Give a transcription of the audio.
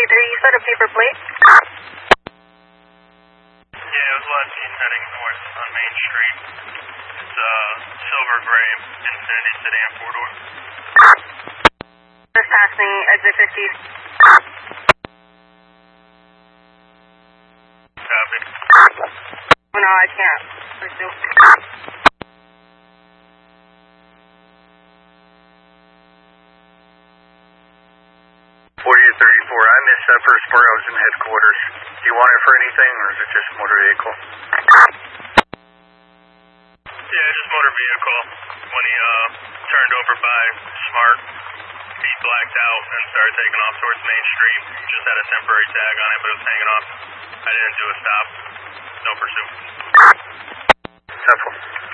you said a paper plate? Yeah, it was left heading north on Main Street. It's silver gray Infiniti sedan four-door. Just passing exit 50. Copy. Oh, no, I can't pursue. 4834, I missed that first part. I was in headquarters. Do you want it for anything, or is it just motor vehicle? Yeah, just motor vehicle. When he turned over by Smart, he blacked out and started taking off towards Main Street. Just had a temporary tag on it, but it was hanging off. I didn't do a stop. No pursuit. 10-4.